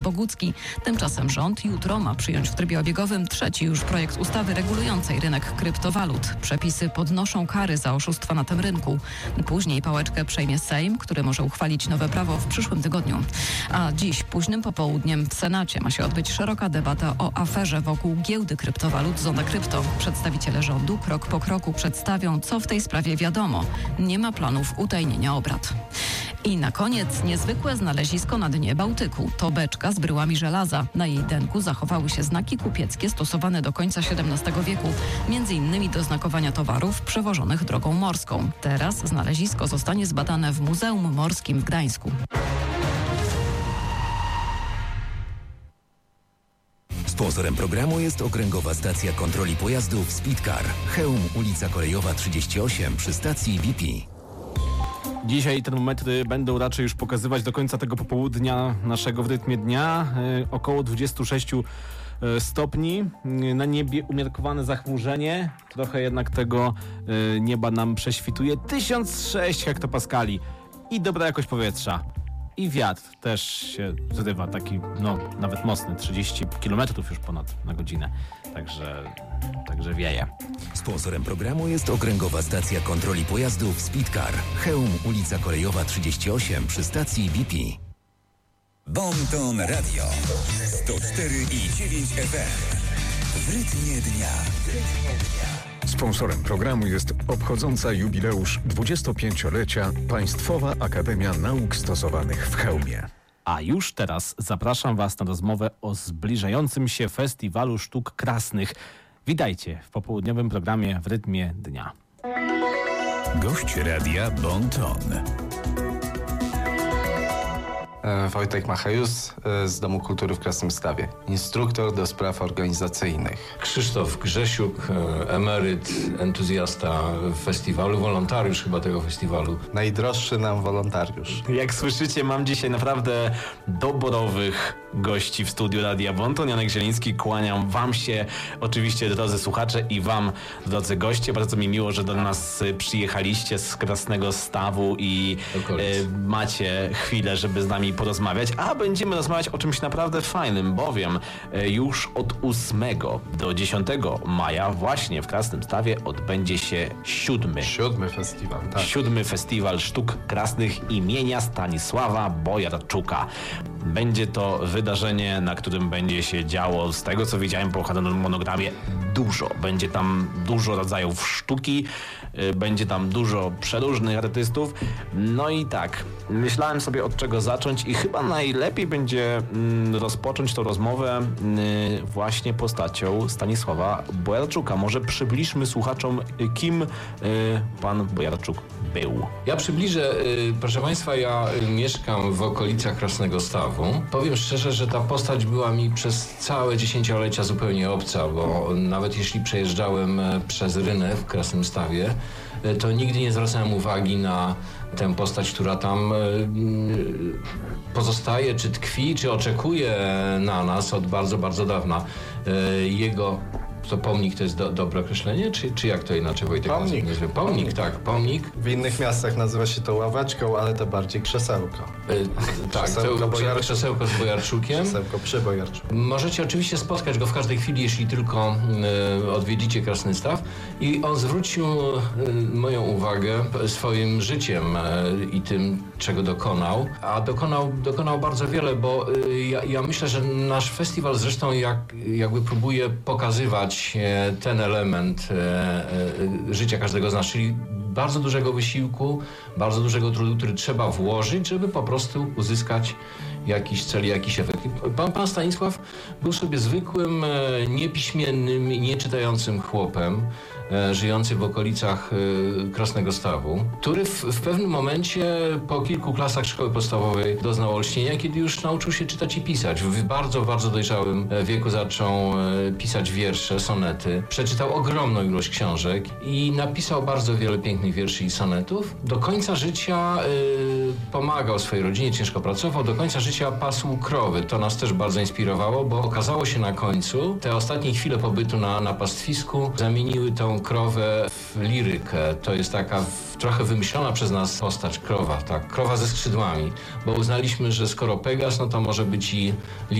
Bogucki. Tymczasem rząd jutro ma przyjąć w trybie obiegowym trzeci już projekt ustawy regulującej rynek kryptowalut. Przepisy podnoszą kary za oszustwa na tym rynku. Później pałeczkę przejmie Sejm, który może uchwalić nowe prawo w przyszłym tygodniu. A dziś późnym popołudniem w Senacie ma się odbyć szeroka debata o aferze wokół giełdy kryptowalut Zona Krypto. Przedstawiciele rządu krok po kroku przedstawią, co w tej sprawie wiadomo. Nie ma planów utajnienia obrad. I na koniec niezwykłe znalezisko na dnie Bałtyku. To beczka z bryłami żelaza. Na jej denku zachowały się znaki kupieckie stosowane do końca XVII wieku, m.in. do znakowania towarów przewożonych drogą morską. Teraz znalezisko zostanie zbadane w Muzeum Morskim w Gdańsku. Sponsorem programu jest Okręgowa Stacja Kontroli Pojazdów Speedcar. Chełm, ulica Kolejowa 38 przy stacji BP. Dzisiaj termometry będą raczej już pokazywać do końca tego popołudnia naszego w rytmie dnia około 26 stopni. Na niebie umiarkowane zachmurzenie. Trochę jednak tego nieba nam prześwituje. 1006 hektopaskali i dobra jakość powietrza. I wiatr też się zrywa, taki nawet mocny, 30 km już ponad na godzinę. Także wieje. Sponsorem programu jest Okręgowa Stacja Kontroli Pojazdów Speedcar. Chełm, ulica Kolejowa 38 przy stacji BP. Bon-Ton Radio 104,9 FM. W rytmie dnia. Sponsorem programu jest obchodząca jubileusz 25-lecia Państwowa Akademia Nauk Stosowanych w Chełmie. A już teraz zapraszam Was na rozmowę o zbliżającym się Festiwalu Sztuk Krasnych. Witajcie w popołudniowym programie w rytmie dnia. Gość radia Bon-Ton. Wojtek Machajus z Domu Kultury w Krasnymstawie. Instruktor do spraw organizacyjnych. Krzysztof Grzesiuk, emeryt, entuzjasta festiwalu, wolontariusz chyba tego festiwalu. Najdroższy nam wolontariusz. Jak słyszycie, mam dzisiaj naprawdę doborowych gości w studiu Radia Bon-Ton. Janek Zieliński, kłaniam Wam się, oczywiście drodzy słuchacze i Wam, drodzy goście. Bardzo mi miło, że do nas przyjechaliście z Krasnego Stawu i macie chwilę, żeby z nami porozmawiać, a będziemy rozmawiać o czymś naprawdę fajnym, bowiem już od 8 do 10 maja właśnie w Krasnym Stawie odbędzie się siódmy festiwal, tak. 7. Festiwal Sztuk Krasnych imienia Stanisława Bojarczuka. Będzie to wydarzenie, na którym będzie się działo, z tego co widziałem po monogramie, dużo. Będzie tam dużo rodzajów sztuki, będzie tam dużo przeróżnych artystów. No i tak, myślałem sobie od czego zacząć i chyba najlepiej będzie rozpocząć tą rozmowę właśnie postacią Stanisława Bojarczuka. Może przybliżmy słuchaczom, kim pan Bojarczuk był. Ja przybliżę, proszę Państwa, ja mieszkam w okolicach Krasnego Stawu. Powiem szczerze, że ta postać była mi przez całe dziesięciolecia zupełnie obca, bo nawet jeśli przejeżdżałem przez Rynę w Krasnym Stawie, to nigdy nie zwracałem uwagi na tę postać, która tam pozostaje, czy tkwi, czy oczekuje na nas od bardzo, bardzo dawna. To pomnik to jest dobre określenie, czy jak to inaczej Wojtek Pomnik. nazywa? Pomnik, tak, pomnik. W innych miastach nazywa się to ławeczką, ale to bardziej krzesełko. Tak, krzesełko z Bojarczukiem. Krzesełko przy Bojarczuku. Możecie oczywiście spotkać go w każdej chwili, jeśli tylko odwiedzicie Krasny Staw. I on zwrócił moją uwagę swoim życiem i tym, czego dokonał. A dokonał bardzo wiele, bo ja myślę, że nasz festiwal zresztą jakby próbuje pokazywać ten element życia każdego z nas, czyli bardzo dużego wysiłku, bardzo dużego trudu, który trzeba włożyć, żeby po prostu uzyskać jakiś cel, jakiś efekt. Pan Stanisław był sobie zwykłym, niepiśmiennym, nieczytającym chłopem, żyjący w okolicach Krasnego Stawu, który w pewnym momencie po kilku klasach szkoły podstawowej doznał olśnienia, kiedy już nauczył się czytać i pisać. W bardzo, bardzo dojrzałym wieku zaczął pisać wiersze, sonety. Przeczytał ogromną ilość książek i napisał bardzo wiele pięknych wierszy i sonetów. Do końca życia pomagał swojej rodzinie, ciężko pracował. Do końca życia pasł krowy. To nas też bardzo inspirowało, bo okazało się na końcu, te ostatnie chwile pobytu na pastwisku zamieniły tą krowę w lirykę. To jest taka trochę wymyślona przez nas postać krowa, tak? Krowa ze skrzydłami, bo uznaliśmy, że skoro Pegas, no to może być i